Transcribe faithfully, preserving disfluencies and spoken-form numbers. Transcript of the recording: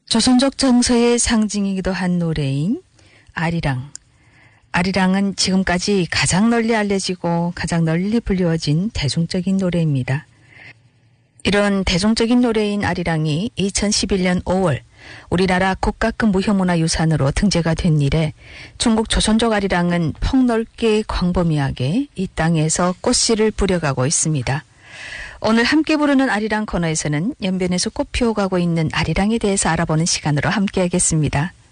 조선족 정서의 상징이기도 한 노래인 아리랑. 아리랑은 지금까지 가장 널리 알려지고 가장 널리 불리워진 대중적인 노래입니다. 이런 대중적인 노래인 아리랑이 이천십일 년 오월 우리나라 국가급 무형문화유산으로 등재가 된 이래 중국 조선족 아리랑은 폭넓게 광범위하게 이 땅에서 꽃씨를 뿌려가고 있습니다. 오늘 함께 부르는 아리랑 코너에서는 연변에서 꽃 피워가고 있는 아리랑에 대해서 알아보는 시간으로 함께하겠습니다.